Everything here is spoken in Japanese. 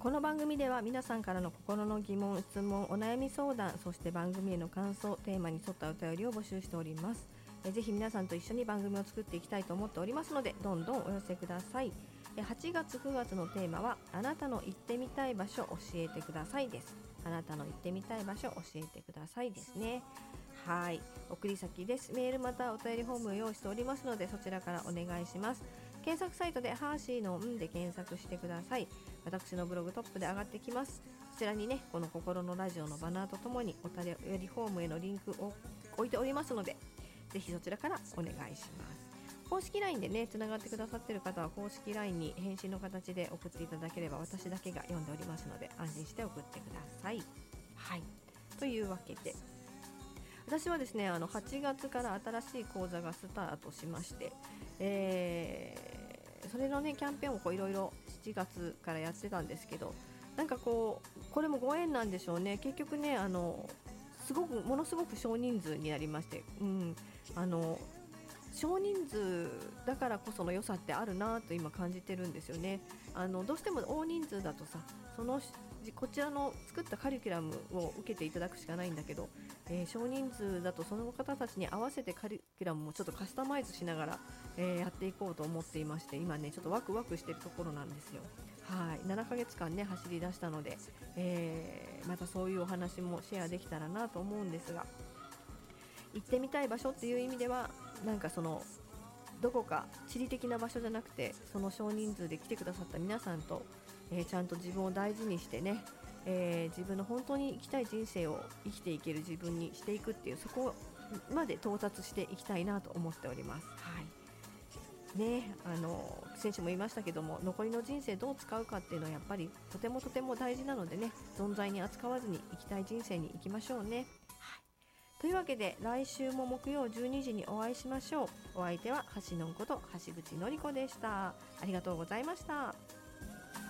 この番組では皆さんからの心の疑問、質問、お悩み相談、そして番組への感想、テーマに沿ったお便りを募集しております。ぜひ皆さんと一緒に番組を作っていきたいと思っておりますので、どんどんお寄せください。8月9月のテーマはあなたの行ってみたい場所教えてくださいです。あなたの行ってみたい場所教えてくださいですね。はい、送り先です。メールまたはお便りフォームを用意しておりますので、そちらからお願いします。検索サイトでハーシーので検索してください。私のブログトップで上がってきます。そちらにね、この心のラジオのバナーとともにお便りフォームへのリンクを置いておりますので、ぜひそちらからお願いします。公式 LINE でねつながってくださっている方は公式 LINE に返信の形で送っていただければ私だけが読んでおりますので、安心して送ってください。はい、というわけで私はですね、8月から新しい講座がスタートしまして、それのねキャンペーンをいろいろ7月からやってたんですけど、なんかこれもご縁なんでしょうね。結局ね、ものすごく少人数になりまして、少人数だからこその良さってあるなと今感じてるんですよね。どうしても大人数だとさ、こちらの作ったカリキュラムを受けていただくしかないんだけど、少人数だとその方たちに合わせてカリキュラムもちょっとカスタマイズしながら、やっていこうと思っていまして、今ねちょっとワクワクしているところなんですよ。はい、7ヶ月間ね走り出したので、またそういうお話もシェアできたらなと思うんですが、行ってみたい場所っていう意味ではなんかどこか地理的な場所じゃなくて、その少人数で来てくださった皆さんと、ちゃんと自分を大事にしてね、自分の本当に生きたい人生を生きていける自分にしていくっていう、そこまで到達していきたいなと思っております。はいね、先週も言いましたけども、残りの人生どう使うかっていうのはやっぱりとてもとても大事なのでね、存在に扱わずに生きたい人生に行きましょうね。というわけで来週も木曜12時にお会いしましょう。お相手は橋のんこと橋口のりこでした。ありがとうございました。